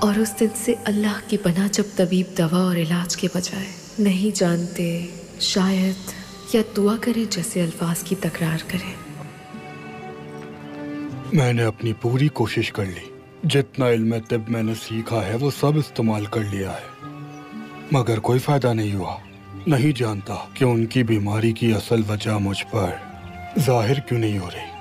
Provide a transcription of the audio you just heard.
और उस दिन से अल्लाह की पनाह जब तबीब दवा और इलाज के बजाय नहीं जानते, शायद या दुआ करें जैसे अल्फाज की तकरार करें। मैंने अपनी पूरी कोशिश कर ली। जितना इल्म तिब मैंने सीखा है वो सब इस्तेमाल कर लिया है, मगर कोई फायदा नहीं हुआ। नहीं जानता कि उनकी बीमारी की असल वजह मुझ पर जाहिर क्यों नहीं हो रही।